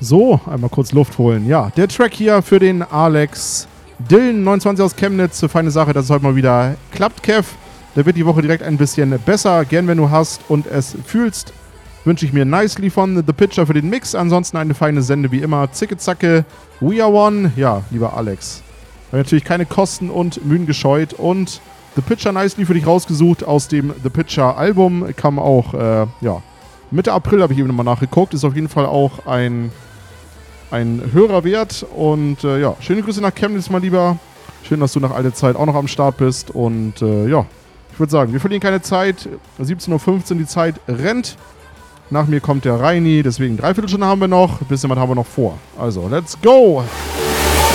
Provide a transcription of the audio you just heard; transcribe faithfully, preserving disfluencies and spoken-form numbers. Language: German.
So, einmal kurz Luft holen. Ja, der Track hier für den Alex Dylan, neunundzwanzig aus Chemnitz. Feine Sache, dass es heute mal wieder klappt, Kev. Der wird die Woche direkt ein bisschen besser. Gern, wenn du hast und es fühlst, wünsche ich mir Nicely von The Pitcher für den Mix. Ansonsten eine feine Sende wie immer. Zicke, zacke, we are one. Ja, lieber Alex. Wir haben natürlich keine Kosten und Mühen gescheut. Und The Pitcher Nicely für dich rausgesucht aus dem The Pitcher Album. Kam auch, äh, ja, Mitte April habe ich eben nochmal nachgeguckt. Ist auf jeden Fall auch ein... ein Hörer wert und äh, ja, schöne Grüße nach Chemnitz mal lieber. Schön, dass du nach alter Zeit auch noch am Start bist und äh, ja, ich würde sagen, wir verlieren keine Zeit. siebzehn Uhr fünfzehn, die Zeit rennt. Nach mir kommt der Reini, deswegen dreiviertel Stunde haben wir noch. Ein bisschen was haben wir noch vor. Also, let's go!